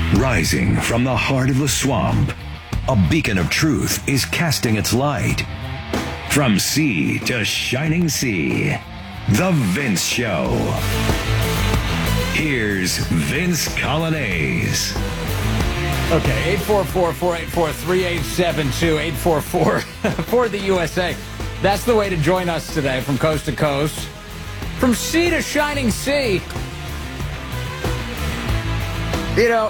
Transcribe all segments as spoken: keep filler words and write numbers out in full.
Rising from the heart of the swamp, a beacon of truth is casting its light. From sea to shining sea, The Vince Show. Here's Vince Coglianese. Okay, eight four four, four eight four, three eight seven two, eight four four for the U S A. That's the way to join us today from coast to coast. From sea to shining sea. You know,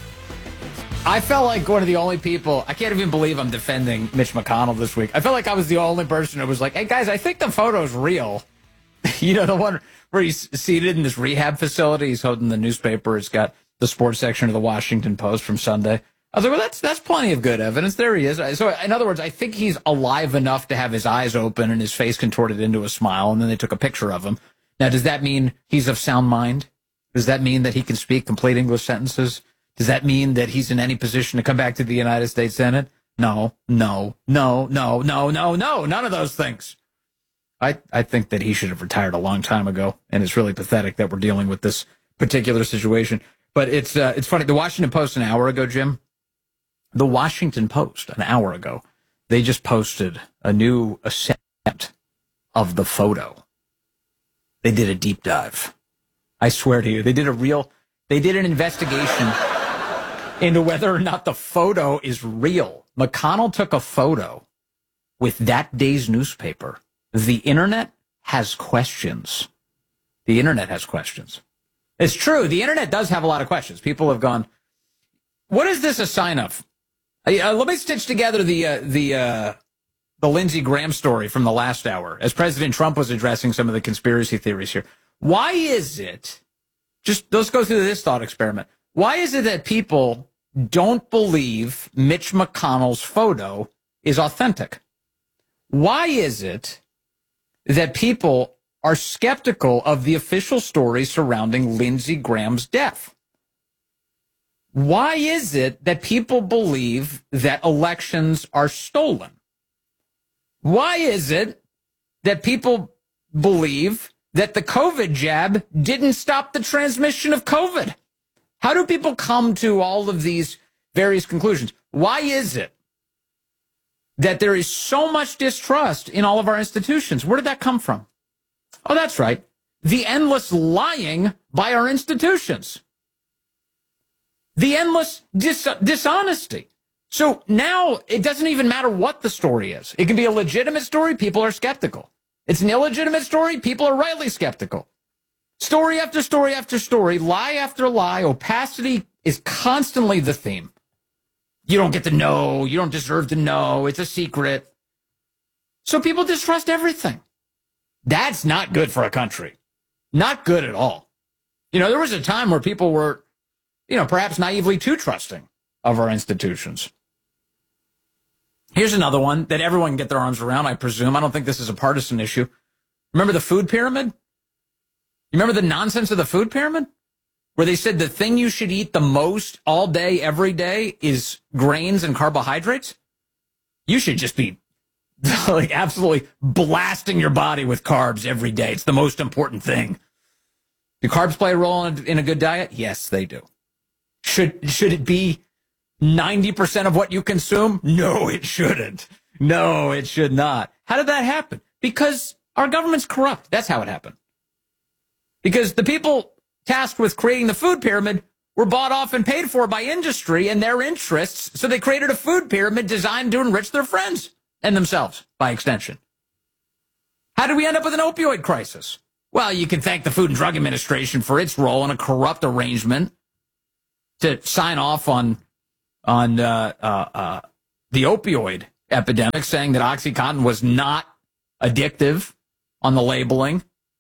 I felt like one of the only people, I can't even believe I'm defending Mitch McConnell this week. I felt like I was the only person who was like, hey guys, I think the photo's real. You know, the one where he's seated in this rehab facility, he's holding the newspaper, it's got the sports section of the Washington Post from Sunday. I was like, well, that's that's plenty of good evidence. There he is. So, in other words, I think he's alive enough to have his eyes open and his face contorted into a smile, and then they took a picture of him. Now, does that mean he's of sound mind? Does that mean that he can speak complete English sentences? Does that mean that he's in any position to come back to the United States Senate? No, no, no, no, no, no, no, none of those things. I, I think that he should have retired a long time ago, and it's really pathetic that we're dealing with this particular situation. But it's uh, it's funny. The Washington Post an hour ago, Jim, the Washington Post an hour ago, they just posted a new assessment of the photo. They did a deep dive. I swear to you, they did a real, they did an investigation into whether or not the photo is real. McConnell took a photo with that day's newspaper. The internet has questions. The internet has questions. It's true. The internet does have a lot of questions. People have gone, what is this a sign of? Uh, let me stitch together the, uh, the, uh, the Lindsey Graham story from the last hour as President Trump was addressing some of the conspiracy theories here. Why is it, just let's go through this thought experiment. Why is it that people don't believe Mitch McConnell's photo is authentic? Why is it that people are skeptical of the official story surrounding Lindsey Graham's death? Why is it that people believe that elections are stolen? Why is it that people believe that the COVID jab didn't stop the transmission of COVID? How do people come to all of these various conclusions? Why is it that there is so much distrust in all of our institutions? Where did that come from? Oh, that's right. The endless lying by our institutions. The endless dis- dishonesty. So now it doesn't even matter what the story is. It can be a legitimate story. People are skeptical. It's an illegitimate story. People are rightly skeptical. Story after story after story, lie after lie, opacity is constantly the theme. You don't get to know. You don't deserve to know. It's a secret. So people distrust everything. That's not good for a country. Not good at all. You know, there was a time where people were, you know, perhaps naively too trusting of our institutions. Here's another one that everyone can get their arms around, I presume. I don't think this is a partisan issue. Remember the food pyramid? You remember the nonsense of the food pyramid? Where they said the thing you should eat the most all day, every day is grains and carbohydrates? You should just be like absolutely blasting your body with carbs every day. It's the most important thing. Do carbs play a role in a, in a good diet? Yes, they do. Should, should it be ninety percent of what you consume? No, it shouldn't. No, it should not. How did that happen? Because our government's corrupt. That's how it happened. Because the people tasked with creating the food pyramid were bought off and paid for by industry and their interests, so they created a food pyramid designed to enrich their friends and themselves, by extension. How did we end up with an opioid crisis? Well, you can thank the Food and Drug Administration for its role in a corrupt arrangement to sign off on on uh, uh, uh, the opioid epidemic, saying that OxyContin was not addictive on the labeling. It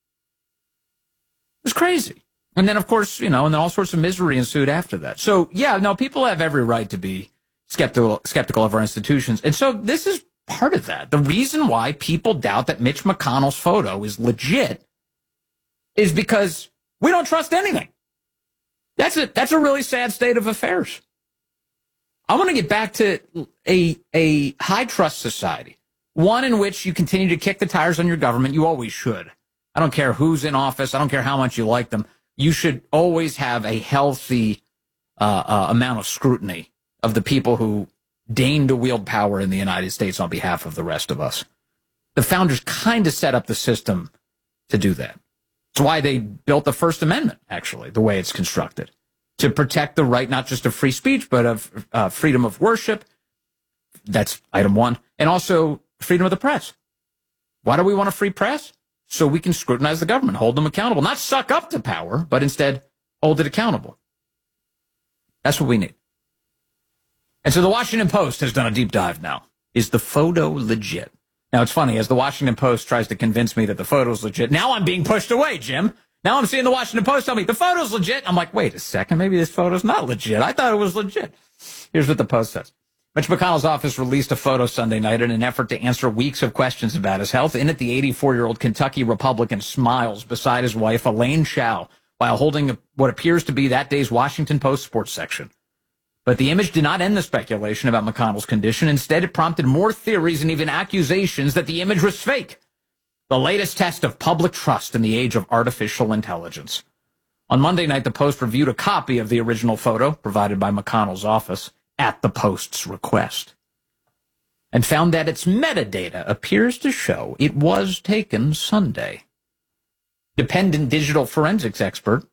was crazy. And then, of course, you know, and then all sorts of misery ensued after that. So, yeah, no, people have every right to be skeptical, skeptical of our institutions. And so this is part of that. The reason why people doubt that Mitch McConnell's photo is legit is because we don't trust anything. That's a, that's a really sad state of affairs. I want to get back to a, a high trust society, one in which you continue to kick the tires on your government. You always should. I don't care who's in office. I don't care how much you like them. You should always have a healthy uh, uh, amount of scrutiny of the people who deign to wield power in the United States on behalf of the rest of us. The founders kind of set up the system to do that. It's why they built the First Amendment, actually, the way it's constructed, to protect the right not just of free speech, but of uh, freedom of worship. That's item one. And also freedom of the press. Why do we want a free press? So we can scrutinize the government, hold them accountable, not suck up to power, but instead hold it accountable. That's what we need. And so the Washington Post has done a deep dive now. Is the photo legit? Now, it's funny, as the Washington Post tries to convince me that the photo's legit, now I'm being pushed away, Jim. Now I'm seeing the Washington Post tell me the photo's legit. I'm like, wait a second, maybe this photo's not legit. I thought it was legit. Here's what the Post says. Mitch McConnell's office released a photo Sunday night in an effort to answer weeks of questions about his health. In it, the eighty-four-year-old Kentucky Republican smiles beside his wife, Elaine Chao, while holding what appears to be that day's Washington Post sports section. But the image did not end the speculation about McConnell's condition. Instead, it prompted more theories and even accusations that the image was fake. The latest test of public trust in the age of artificial intelligence. On Monday night, the Post reviewed a copy of the original photo provided by McConnell's office at the Post's request and found that its metadata appears to show it was taken Sunday. Dependent digital forensics expert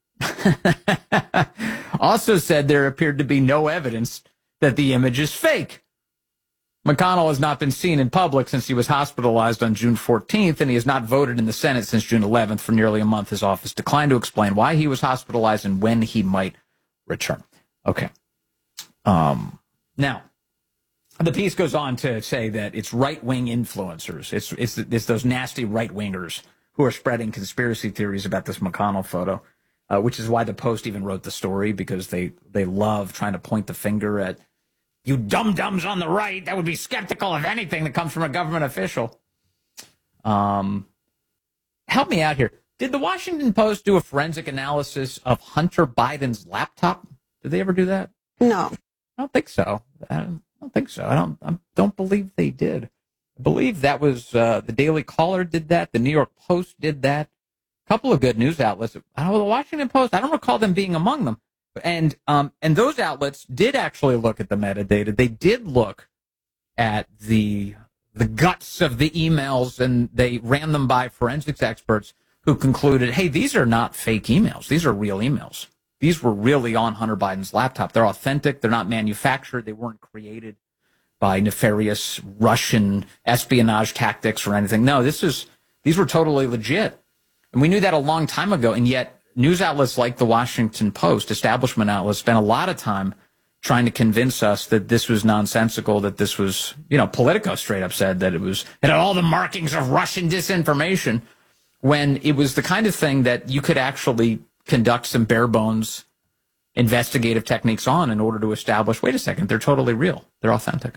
also said there appeared to be no evidence that the image is fake. McConnell has not been seen in public since he was hospitalized on June fourteenth, and he has not voted in the Senate since June eleventh. For nearly a month, his office declined to explain why he was hospitalized and when he might return. Okay. Um, now, the piece goes on to say that it's right-wing influencers. It's, it's, it's those nasty right-wingers who are spreading conspiracy theories about this McConnell photo, uh, which is why the Post even wrote the story, because they, they love trying to point the finger at you dum-dums on the right that would be skeptical of anything that comes from a government official. Um, help me out here. Did the Washington Post do a forensic analysis of Hunter Biden's laptop? Did they ever do that? No. I don't think so. I don't, I don't think so. I don't I don't believe they did. I believe that was uh, the Daily Caller did that. The New York Post did that. A couple of good news outlets. I know the Washington Post, I don't recall them being among them. And um and those outlets did actually look at the metadata. They did look at the the guts of the emails, and they ran them by forensics experts who concluded, hey, these are not fake emails. These are real emails. These were really on Hunter Biden's laptop. They're authentic. They're not manufactured. They weren't created by nefarious Russian espionage tactics or anything. No, this is these were totally legit. And we knew that a long time ago, and yet news outlets like the Washington Post, establishment outlets, spent a lot of time trying to convince us that this was nonsensical, that this was, you know, Politico straight up said that it was, it had all the markings of Russian disinformation, when it was the kind of thing that you could actually conduct some bare bones investigative techniques on in order to establish, wait a second, they're totally real. They're authentic.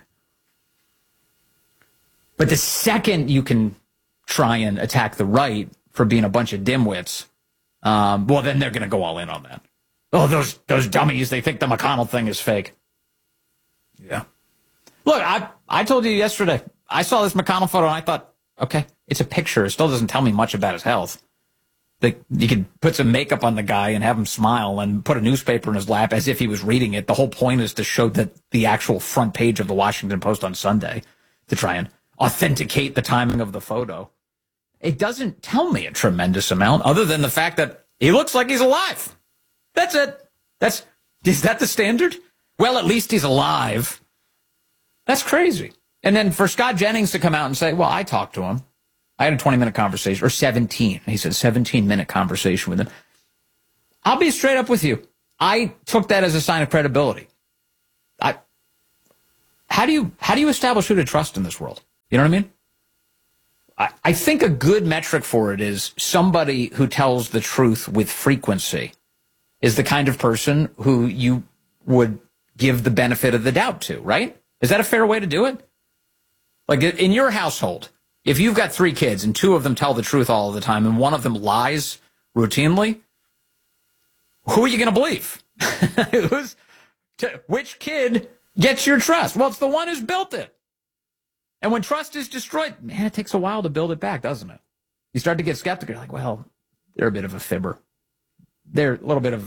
But the second you can try and attack the right for being a bunch of dimwits, Um, well, then they're going to go all in on that. Oh, those those dummies, they think the McConnell thing is fake. Yeah. Look, I I told you yesterday, I saw this McConnell photo and I thought, okay, it's a picture. It still doesn't tell me much about his health. Like, you could put some makeup on the guy and have him smile and put a newspaper in his lap as if he was reading it. The whole point is to show that the actual front page of the Washington Post on Sunday, to try and authenticate the timing of the photo. It doesn't tell me a tremendous amount other than the fact that he looks like he's alive. That's it. That's, is that the standard? Well, at least he's alive. That's crazy. And then for Scott Jennings to come out and say, well, I talked to him. I had a twenty-minute conversation, or seventeen. He said seventeen-minute conversation with him. I'll be straight up with you. I took that as a sign of credibility. I, how do you, how do you establish who to trust in this world? You know what I mean? I, I think a good metric for it is somebody who tells the truth with frequency is the kind of person who you would give the benefit of the doubt to, right? Is that a fair way to do it? Like, in your household, if you've got three kids and two of them tell the truth all of the time and one of them lies routinely, who are you going to believe? Who's, to, which kid gets your trust? Well, it's the one who's built it. And when trust is destroyed, man, it takes a while to build it back, doesn't it? You start to get skeptical. You're like, well, they're a bit of a fibber. They're a little bit of,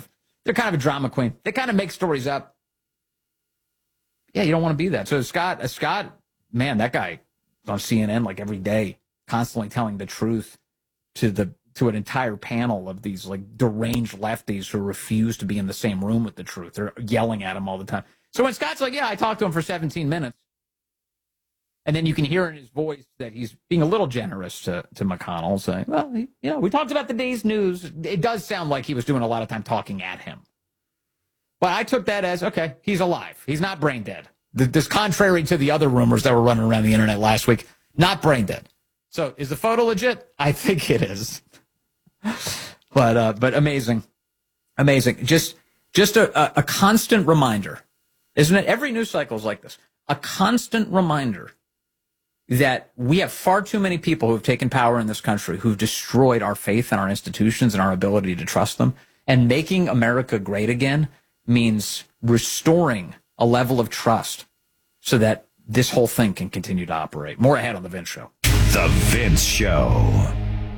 They're kind of a drama queen. They kind of make stories up. Yeah, you don't want to be that. So Scott, uh, Scott, man, that guy on C N N like every day, constantly telling the truth to the to an entire panel of these like deranged lefties who refuse to be in the same room with the truth. They're yelling at him all the time. So when Scott's like, yeah, I talked to him for seventeen minutes, and then you can hear in his voice that he's being a little generous to, to McConnell, saying, well, he, you know, we talked about the day's news. It does sound like he was doing a lot of time talking at him. But I took that as, okay, he's alive. He's not brain dead. This contrary to the other rumors that were running around the internet last week, not brain dead. So is the photo legit? I think it is. But uh, but amazing. Amazing. Just just a, a constant reminder, isn't it? Every news cycle is like this. A constant reminder that we have far too many people who have taken power in this country who've destroyed our faith in our institutions and our ability to trust them. And making America great again means restoring a level of trust so that this whole thing can continue to operate. More ahead on The Vince Show. The Vince Show.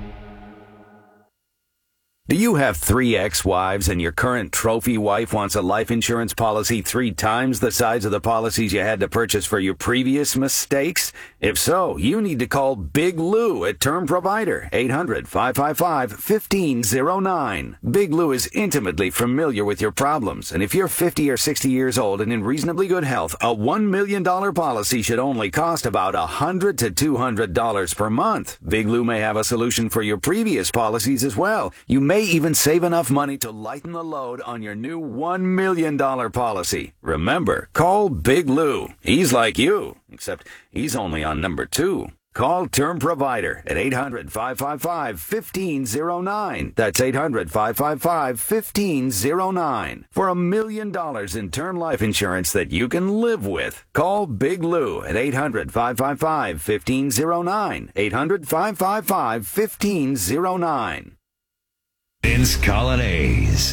Do you have three ex-wives and your current trophy wife wants a life insurance policy three times the size of the policies you had to purchase for your previous mistakes? If so, you need to call Big Lou at Term Provider, eight hundred, five five five, one five zero nine. Big Lou is intimately familiar with your problems, and if you're fifty or sixty years old and in reasonably good health, a one million dollars policy should only cost about one hundred to two hundred dollars per month. Big Lou may have a solution for your previous policies as well. You may even save enough money to lighten the load on your new one million dollars policy. Remember, call Big Lou. He's like you, except he's only on number two. Call Term Provider at eight hundred, five five five, one five zero nine. That's eight hundred, five five five, one five zero nine. For a million dollars in term life insurance that you can live with. Call Big Lou at eight hundred, five five five, one five zero nine. eight hundred, five five five, one five zero nine. Vince Colonnese.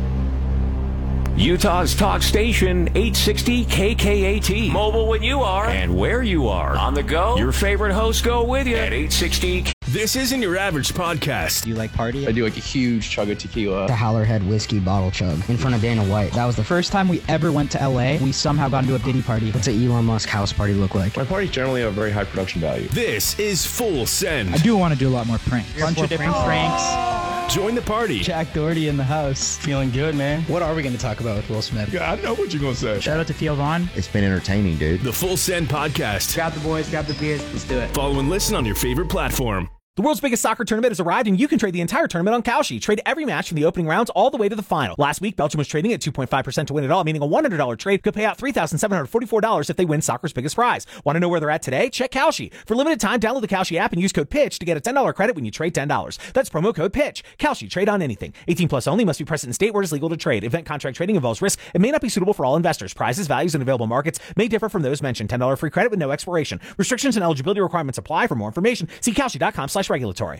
Utah's talk station, eight sixty K K A T. Mobile when you are. And where you are. On the go. Your favorite hosts go with you at eight sixty. This isn't your average podcast. Do you like party? I do like a huge chug of tequila. The Howlerhead whiskey bottle chug in front of Dana White. That was the First time we ever went to L A, we somehow got into a Diddy party. What's an Elon Musk house party look like? My parties generally have a very high production value. This is Full Send. I do want to do a lot more pranks. A bunch of different pranks. Join the party. Jack Doherty in the house. Feeling good, man. What are we going to talk about with Will Smith? Yeah, I know what you're going to say. Shout out to Theo Vaughn. It's been entertaining, dude. The Full Send podcast. Grab the boys, grab the beers, let's do it. Follow and listen on your favorite platform. The world's biggest soccer tournament has arrived, and you can trade the entire tournament on Kalshi. Trade every match from the opening rounds all the way to the final. Last week, Belgium was trading at two point five percent to win it all, meaning a one hundred dollars trade could pay out three thousand seven hundred forty-four dollars if they win soccer's biggest prize. Want to know where they're at today? Check Kalshi. For limited time, download the Kalshi app and use code PITCH to get a ten dollars credit when you trade ten dollars. That's promo code PITCH. Kalshi. Trade on anything. eighteen plus only. Must be present in state where it is legal to trade. Event contract trading involves risk and may not be suitable for all investors. Prizes, values, and available markets may differ from those mentioned. ten dollars free credit with no expiration. Restrictions and eligibility requirements apply. For more information, see Kalshi.com slash regulatory.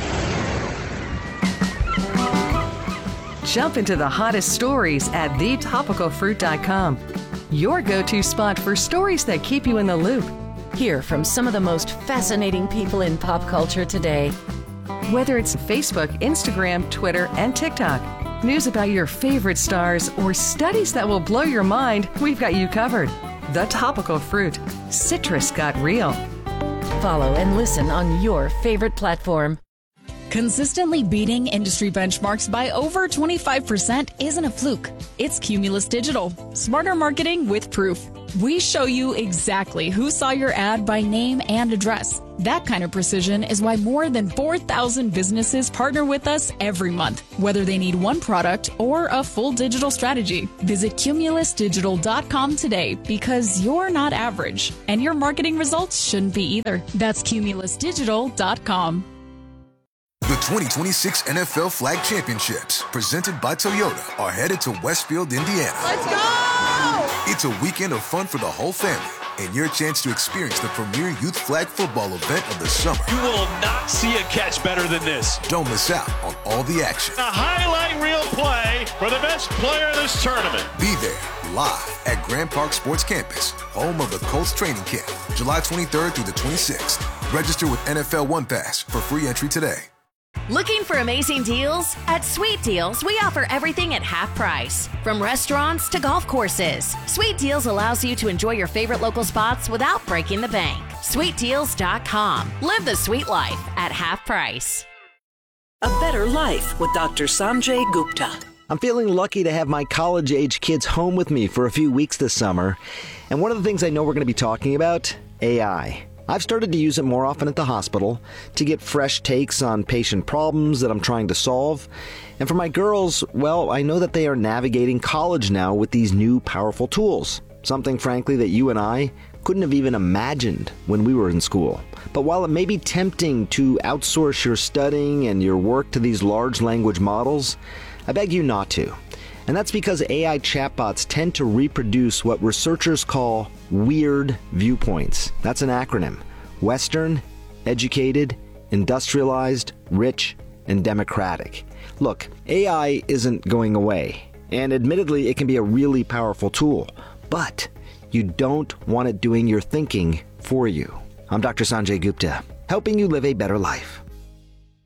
Jump into the hottest stories at the topical fruit dot com. Your go-to spot for stories that keep you in the loop. Hear from some of the most fascinating people in pop culture today. Whether it's Facebook, Instagram, Twitter, and TikTok, news about your favorite stars, or studies that will blow your mind, we've got you covered. The Topical Fruit. Citrus got real. Follow and listen on your favorite platform. Consistently beating industry benchmarks by over twenty-five percent isn't a fluke. It's Cumulus Digital. Smarter marketing with proof. We show you exactly who saw your ad by name and address. That kind of precision is why more than four thousand businesses partner with us every month, whether they need one product or a full digital strategy. Visit cumulus digital dot com today because you're not average, and your marketing results shouldn't be either. That's cumulus digital dot com. The twenty twenty-six N F L Flag Championships, presented by Toyota, are headed to Westfield, Indiana. Let's go! It's a weekend of fun for the whole family, and your chance to experience the premier youth flag football event of the summer. You will not see a catch better than this. Don't miss out on all the action. A highlight reel play for the best player in this tournament. Be there, live at Grand Park Sports Campus, home of the Colts training camp, July twenty-third through the twenty-sixth. Register with N F L One Pass for free entry today. Looking for amazing deals? At Sweet Deals, we offer everything at half price. From restaurants to golf courses, Sweet Deals allows you to enjoy your favorite local spots without breaking the bank. sweet deals dot com. Live the sweet life at half price. A better life with Doctor Sanjay Gupta. I'm feeling lucky to have my college-age kids home with me for a few weeks this summer. And one of the things I know we're going to be talking about, A I. I've started to use it more often at the hospital to get fresh takes on patient problems that I'm trying to solve. And for my girls, well, I know that they are navigating college now with these new powerful tools. Something, frankly, that you and I couldn't have even imagined when we were in school. But while it may be tempting to outsource your studying and your work to these large language models, I beg you not to. And that's because A I chatbots tend to reproduce what researchers call weird viewpoints. That's an acronym. Western, educated, industrialized, rich, and democratic. Look, A I isn't going away. And admittedly, it can be a really powerful tool. But you don't want it doing your thinking for you. I'm Doctor Sanjay Gupta, helping you live a better life.